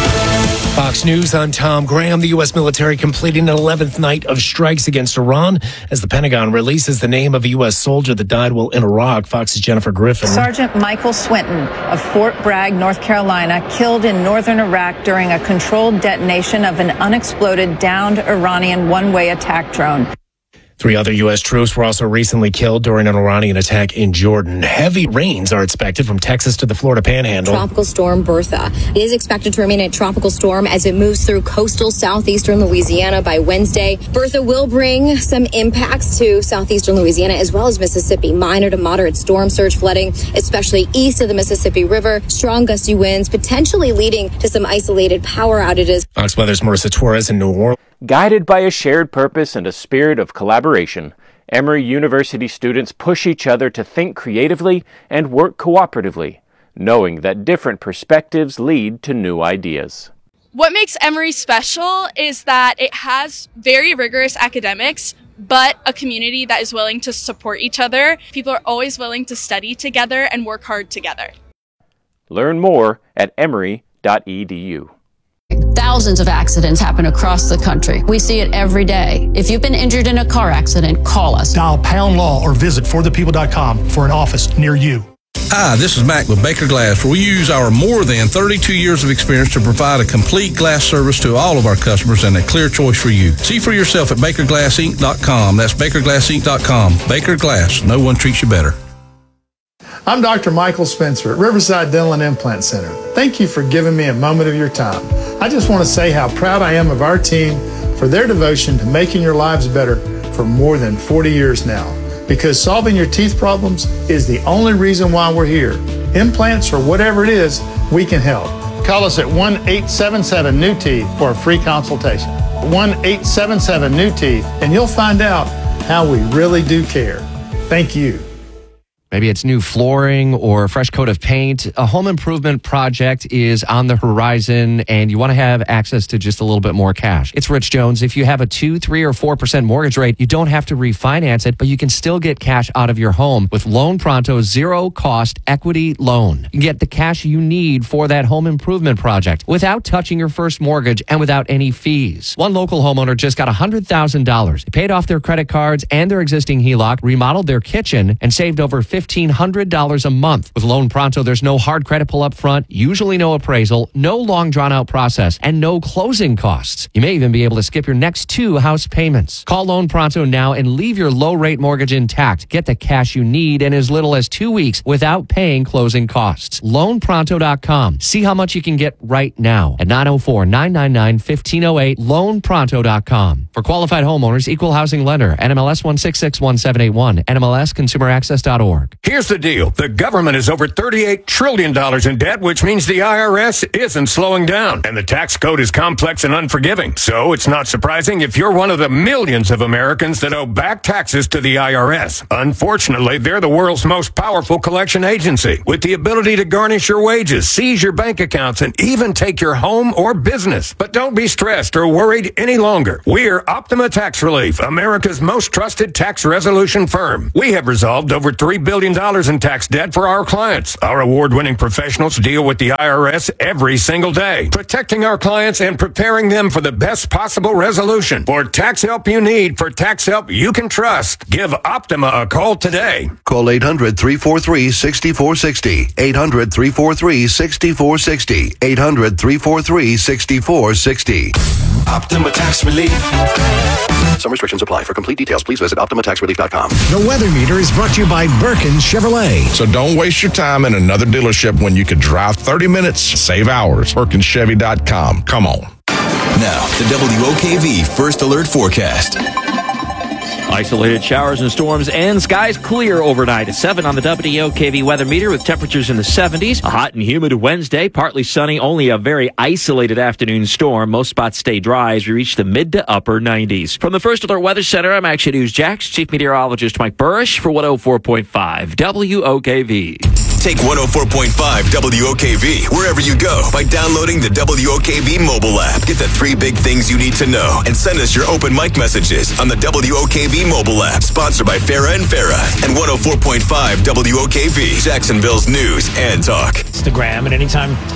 Fox News, I'm Tom Graham. The U S military completing an eleventh night of strikes against Iran as the Pentagon releases the name of a U S soldier that died while in Iraq. Fox's Jennifer Griffin. Sergeant Michael Swinton of Fort Bragg, North Carolina, killed in northern Iraq during a controlled detonation of an unexploded downed Iranian one-way attack drone. Three other U S troops were also recently killed during an Iranian attack in Jordan. Heavy rains are expected from Texas to the Florida Panhandle. Tropical storm Bertha is expected to remain a tropical storm as it moves through coastal southeastern Louisiana by Wednesday. Bertha will bring some impacts to southeastern Louisiana as well as Mississippi. Minor to moderate storm surge flooding, especially east of the Mississippi River. Strong gusty winds potentially leading to some isolated power outages. Fox Weather's Marissa Torres in New Orleans. Guided by a shared purpose and a spirit of collaboration, Emory University students push each other to think creatively and work cooperatively, knowing that different perspectives lead to new ideas. What makes Emory special is that it has very rigorous academics, but a community that is willing to support each other. People are always willing to study together and work hard together. Learn more at emory dot e d u. Thousands of accidents happen across the country. We see it every day. If you've been injured in a car accident, call us. Dial pound law or visit for the people dot com for an office near you. Hi, this is Mac with Baker Glass, where we use our more than thirty-two years of experience to provide a complete glass service to all of our customers and a clear choice for you. See for yourself at baker glass inc dot com. That's baker glass inc dot com. Baker Glass, no one treats you better. I'm Doctor Michael Spencer at Riverside Dental and Implant Center. Thank you for giving me a moment of your time. I just want to say how proud I am of our team for their devotion to making your lives better for more than forty years now. Because solving your teeth problems is the only reason why we're here. Implants or whatever it is, we can help. Call us at one eight seven seven new teeth for a free consultation. one eight seven seven new teeth, and you'll find out how we really do care. Thank you. Maybe it's new flooring or a fresh coat of paint. A home improvement project is on the horizon and you want to have access to just a little bit more cash. It's Rich Jones. If you have a two, three, or four percent mortgage rate, you don't have to refinance it, but you can still get cash out of your home with Loan Pronto's zero cost equity loan. You can get the cash you need for that home improvement project without touching your first mortgage and without any fees. One local homeowner just got one hundred thousand dollars. They paid off their credit cards and their existing H E L O C, remodeled their kitchen, and saved over fifteen hundred dollars a month. With Loan Pronto, there's no hard credit pull up front, usually no appraisal, no long drawn out process, and no closing costs. You may even be able to skip your next two house payments. Call Loan Pronto now and leave your low rate mortgage intact. Get the cash you need in as little as two weeks without paying closing costs. loan pronto dot com. See how much you can get right now at nine oh four, nine nine nine, one five oh eight, loan pronto dot com. For qualified homeowners, equal housing lender, N M L S one six six one seven eight one, N M L S consumer access dot org. Here's the deal. The government is over thirty-eight trillion dollars in debt, which means the I R S isn't slowing down. And the tax code is complex and unforgiving. So it's not surprising if you're one of the millions of Americans that owe back taxes to the I R S. Unfortunately, they're the world's most powerful collection agency, with the ability to garnish your wages, seize your bank accounts, and even take your home or business. But don't be stressed or worried any longer. We're Optima Tax Relief, America's most trusted tax resolution firm. We have resolved over three billion dollars in tax debt for our clients. Our award-winning professionals deal with the I R S every single day, protecting our clients and preparing them for the best possible resolution. For tax help you need, for tax help you can trust, give Optima a call today. Call eight hundred, three four three, six four six zero. eight hundred, three four three, six four six zero. eight hundred, three four three, six four six zero. Optima Tax Relief. Some restrictions apply. For complete details, please visit optima tax relief dot com. The Weather Meter is brought to you by Birkin Chevrolet. So don't waste your time in another dealership when you could drive thirty minutes, save hours. Birkin Chevy dot com. Come on. Now, the W O K V First Alert Forecast. Isolated showers and storms and skies clear overnight. seven on the W O K V weather meter with temperatures in the seventies. A hot and humid Wednesday, partly sunny, only a very isolated afternoon storm. Most spots stay dry as we reach the mid to upper nineties. From the First Alert Weather Center, I'm Action News Jax Chief Meteorologist Mike Burrish for one oh four point five W O K V. Take one oh four point five W O K V wherever you go by downloading the W O K V mobile app. Get the three big things you need to know and send us your open mic messages on the W O K V mobile app. Sponsored by Farah and Farah and one oh four point five W O K V, Jacksonville's news and talk. Instagram, and anytime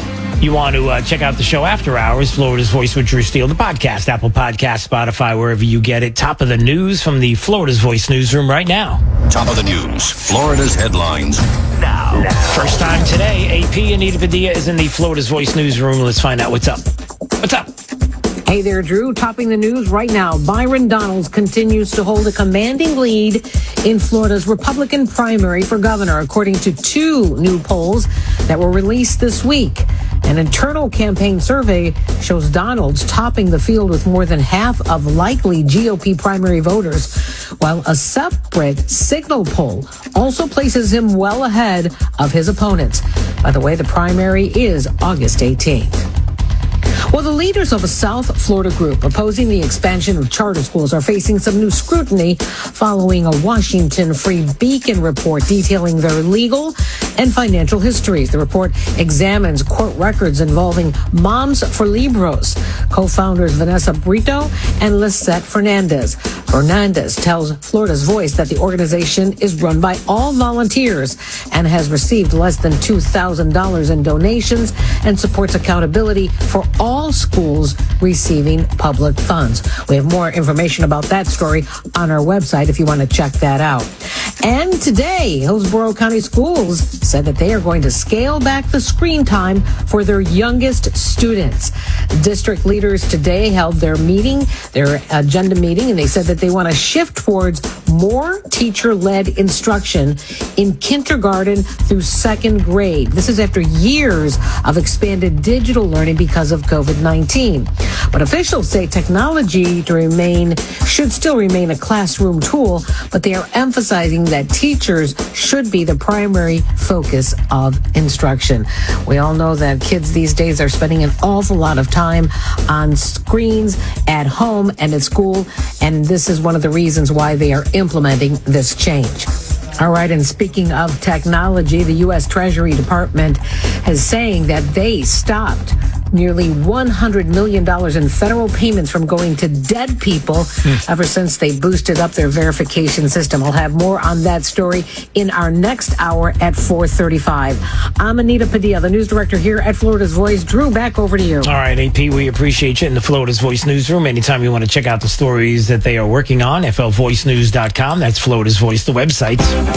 you want to uh, check out the show after hours, Florida's Voice with Drew Steele, the podcast, Apple Podcast, Spotify, wherever you get it. Top of the news from the Florida's Voice newsroom right now. Top of the news, Florida's headlines now. now. First time today, A P Anita Padilla is in the Florida's Voice newsroom. Let's find out what's up. What's up? Hey there, Drew. Topping the news right now, Byron Donalds continues to hold a commanding lead in Florida's Republican primary for governor, according to two new polls that were released this week. An internal campaign survey shows Donalds topping the field with more than half of likely G O P primary voters, while a separate Signal poll also places him well ahead of his opponents. By the way, the primary is August eighteenth. Well, the leaders of a South Florida group opposing the expansion of charter schools are facing some new scrutiny following a Washington Free Beacon report detailing their legal and financial histories. The report examines court records involving Moms for Libros co-founders Vanessa Brito and Lisette Fernandez. Fernandez tells Florida's Voice that the organization is run by all volunteers and has received less than two thousand dollars in donations and supports accountability for all schools receiving public funds. We have more information about that story on our website if you want to check that out. And today, Hillsborough County Schools said that they are going to scale back the screen time for their youngest students. District leaders today held their meeting, their agenda meeting, and they said that they want to shift towards more teacher-led instruction in kindergarten through second grade. This is after years of expanded digital learning because of COVID nineteen. But officials say technology to remain should still remain a classroom tool, but they are emphasizing that teachers should be the primary focus of instruction. We all know that kids these days are spending an awful lot of time on screens at home and at school, and this is one of the reasons why they are implementing this change. All right, and speaking of technology, the U S Treasury Department is saying that they stopped nearly one hundred million dollars in federal payments from going to dead people mm. ever since they boosted up their verification system. I'll have more on that story in our next hour at four thirty-five. I'm Anita Padilla, the news director here at Florida's Voice. Drew, back over to you. All right, A P, we appreciate you in the Florida's Voice newsroom. Anytime you want to check out the stories that they are working on, F L voice news dot com. That's Florida's Voice, the website.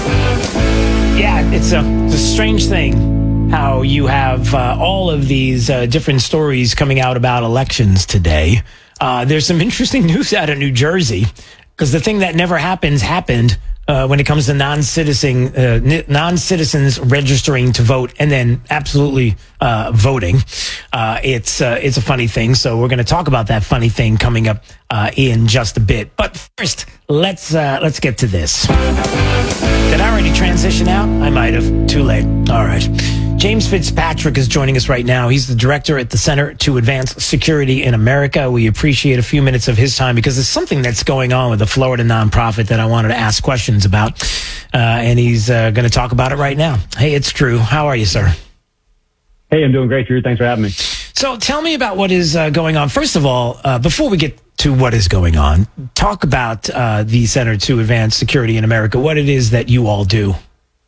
Yeah, it's a, it's a strange thing how you have uh, all of these uh, different stories coming out about elections today. Uh, there's some interesting news out of New Jersey, because the thing that never happens happened uh, when it comes to non-citizen, uh, non-citizens registering to vote and then absolutely uh, voting. Uh, it's uh, it's a funny thing, so we're going to talk about that funny thing coming up uh, in just a bit. But first, let's uh, let's get to this. Did I already transition out? I might have. Too late. All right. James Fitzpatrick is joining us right now. He's the director at the Center to Advance Security in America. We appreciate a few minutes of his time because there's something that's going on with the Florida nonprofit that I wanted to ask questions about. Uh, and he's uh, going to talk about it right now. Hey, it's Drew. How are you, sir? Hey, I'm doing great, Drew. Thanks for having me. So tell me about what is uh, going on. First of all, uh, before we get to what is going on, talk about uh, the Center to Advance Security in America, what it is that you all do.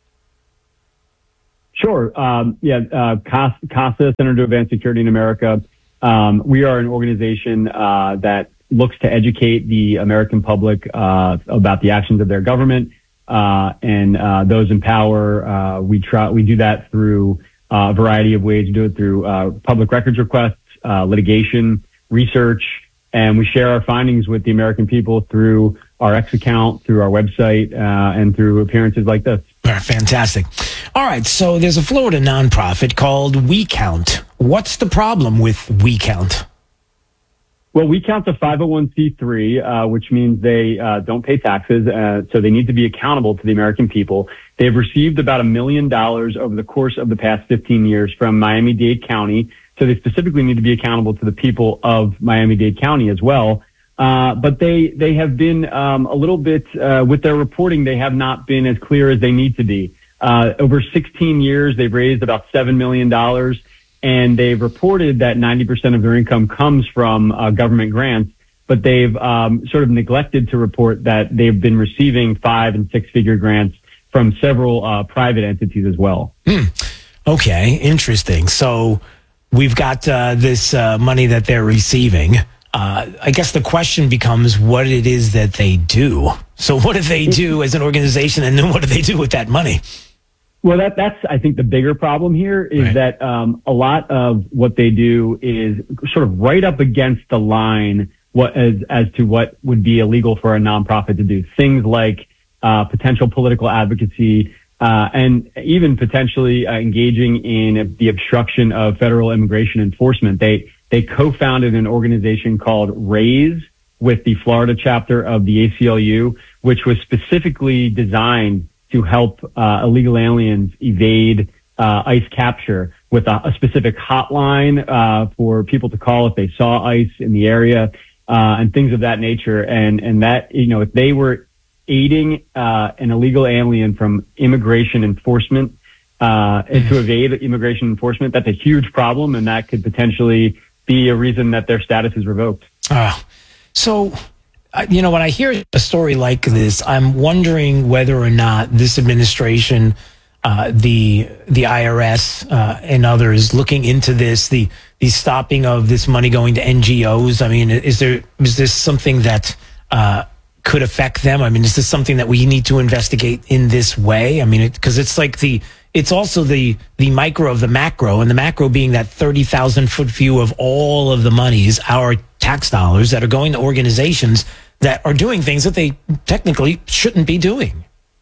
Sure. Um, yeah, uh, CASA, Center to Advance Security in America. Um, we are an organization uh, that looks to educate the American public uh, about the actions of their government uh, and uh, those in power. Uh, we try. We do that through uh, a variety of ways. We do it through uh, public records requests, uh, litigation, research, and we share our findings with the American people through our X account, through our website, uh, and through appearances like this. All right, fantastic. All right, so there's a Florida nonprofit called WeCount. What's the problem with WeCount? Well, WeCount's a five oh one c three, uh, which means they uh, don't pay taxes, uh, so they need to be accountable to the American people. They've received about a million dollars over the course of the past fifteen years from Miami-Dade County, so they specifically need to be accountable to the people of Miami-Dade County as well. Uh, but they, they have been, um, a little bit, uh, with their reporting, they have not been as clear as they need to be. Uh, over sixteen years, they've raised about seven million dollars, and they've reported that ninety percent of their income comes from, uh, government grants, but they've, um, sort of neglected to report that they've been receiving five and six figure grants from several, uh, private entities as well. Hmm. Okay. Interesting. So, we've got uh, this uh, money that they're receiving. Uh, I guess the question becomes what it is that they do. So what do they do as an organization, and then what do they do with that money? Well, that, that's, I think, the bigger problem here is Right. that um, a lot of what they do is sort of right up against the line what as, as to what would be illegal for a nonprofit to do. Things like uh, potential political advocacy uh, and even potentially uh, engaging in the obstruction of federal immigration enforcement. They they co-founded an organization called RAISE with the Florida chapter of the A C L U, which was specifically designed to help uh, illegal aliens evade uh, ICE capture with a, a specific hotline uh, for people to call if they saw ICE in the area uh, and things of that nature. And and that, you know, if they were aiding uh, an illegal alien from immigration enforcement uh, and to evade immigration enforcement, that's a huge problem, and that could potentially be a reason that their status is revoked. Uh, so... Uh, you know, when I hear a story like this, I'm wondering whether or not this administration, uh, the the I R S uh, and others looking into this, the the stopping of this money going to N G Os. I mean, is there is this something that uh, could affect them? I mean, is this something that we need to investigate in this way? I mean, because it, it's like the it's also the the micro of the macro, and the macro being that thirty thousand foot view of all of the monies, our tax dollars that are going to organizations that are doing things that they technically shouldn't be doing.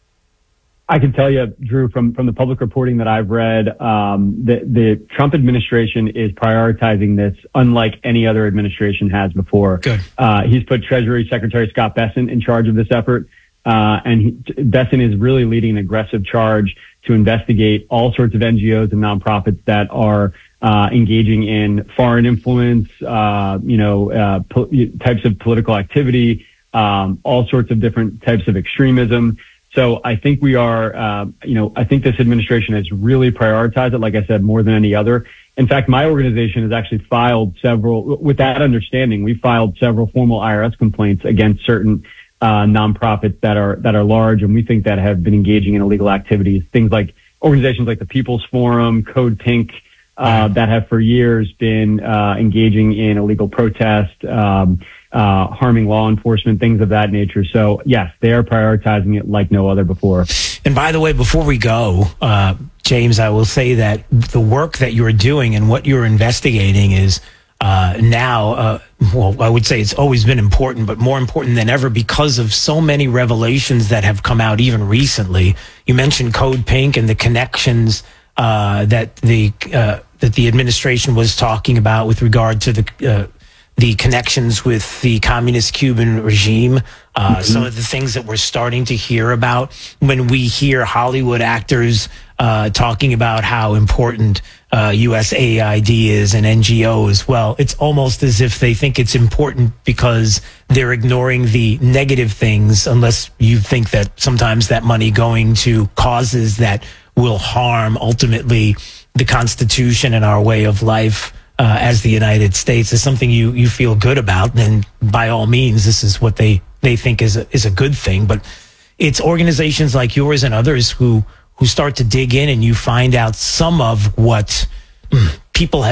I can tell you, Drew, from, from the public reporting that I've read, um, the, the Trump administration is prioritizing this unlike any other administration has before. Good. Uh, he's put Treasury Secretary Scott Bessent in charge of this effort. Uh, and he, Bessent is really leading an aggressive charge to investigate all sorts of N G Os and nonprofits that are uh, engaging in foreign influence, uh, you know, uh, po- types of political activity, um, all sorts of different types of extremism. So I think we are, uh, you know, I think this administration has really prioritized it, like I said, more than any other. In fact, my organization has actually filed several, with that understanding, we filed several formal I R S complaints against certain uh, nonprofits that are that are large, and we think that have been engaging in illegal activities. Things like organizations like the People's Forum, Code Pink, uh, that have for years been uh, engaging in illegal protest, um, uh, harming law enforcement, things of that nature. So yes, they are prioritizing it like no other before. And by the way, before we go, uh, James, I will say that the work that you're doing and what you're investigating is uh, now, uh, well, I would say it's always been important, but more important than ever because of so many revelations that have come out even recently. You mentioned Code Pink and the connections uh, that the uh, that the administration was talking about with regard to the uh, the connections with the communist Cuban regime. Uh, mm-hmm. Some of the things that we're starting to hear about when we hear Hollywood actors uh, talking about how important uh, U S A I D is and N G Os. Well, it's almost as if they think it's important because they're ignoring the negative things, unless you think that sometimes that money going to causes that will harm ultimately the Constitution and our way of life uh, as the United States is something you, you feel good about, then by all means, this is what they, they think is a, is a good thing. But it's organizations like yours and others who, who start to dig in and you find out some of what mm, people have